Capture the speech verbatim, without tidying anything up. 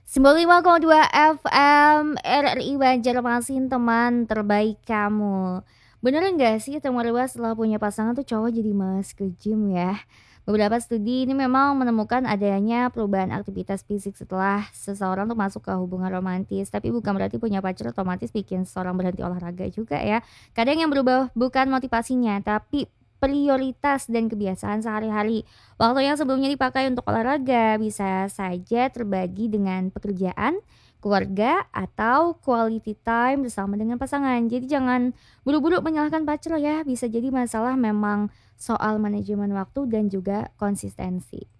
sembilan puluh lima koma dua F M R R I Banjarmasin, teman terbaik kamu. Bener nggak sih teman luas setelah punya pasangan tuh cowok jadi malas ke gym ya? Beberapa studi ini memang menemukan adanya perubahan aktivitas fisik setelah seseorang tuh masuk ke hubungan romantis. Tapi bukan berarti punya pacar otomatis bikin seseorang berhenti olahraga juga ya. Kadang yang berubah bukan motivasinya, tapi prioritas dan kebiasaan sehari-hari. Waktu yang sebelumnya dipakai untuk olahraga bisa saja terbagi dengan pekerjaan, keluarga, atau quality time bersama dengan pasangan. Jadi jangan buru-buru menyalahkan pacar ya, bisa jadi masalah memang soal manajemen waktu dan juga konsistensi.